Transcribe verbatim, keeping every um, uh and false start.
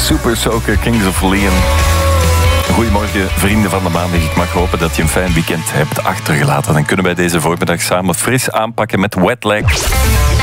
Super Soaker, Kings of Leon. Goedemorgen, vrienden van de maandag. Ik mag hopen dat je een fijn weekend hebt achtergelaten. Dan kunnen wij deze voormiddag samen fris aanpakken met Wet Leg.